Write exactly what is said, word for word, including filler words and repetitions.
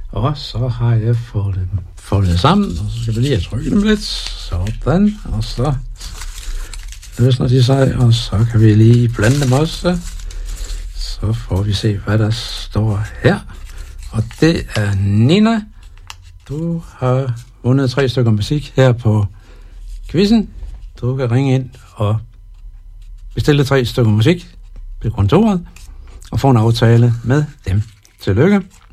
Og så har jeg fået dem foldet sammen, og så skal vi lige have trykket dem lidt. Sådan, og så løsner de sig, og så kan vi lige blande dem også. Så får vi se, hvad der står her. Og det er Nina. Du har vundet tre stykker musik her på quizzen. Du kan ringe ind og bestille tre stykker musik på kontoret og få en aftale med dem. Tillykke.